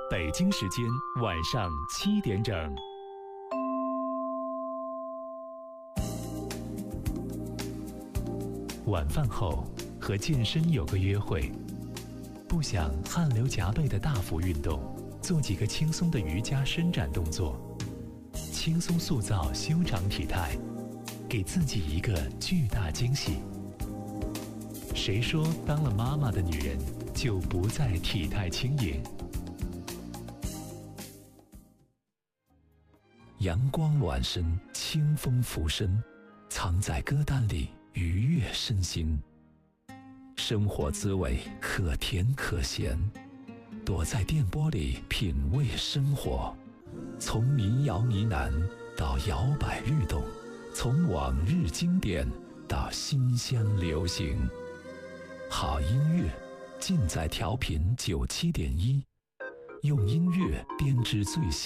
北京时间晚上7点整。晚饭后和健身有个约会，不想汗流浃背的大幅运动，做几个轻松的瑜伽伸展动作，轻松塑造修长体态，给自己一个巨大惊喜。谁说当了妈妈的女人就不再体态轻盈？阳光暖身，清风拂身，藏在歌单里愉悦身心。生活滋味可甜可咸，躲在电波里品味生活。从民谣呢喃到摇摆律动，从往日经典到新鲜流行，好音乐尽在调频97.1，用音乐编织最新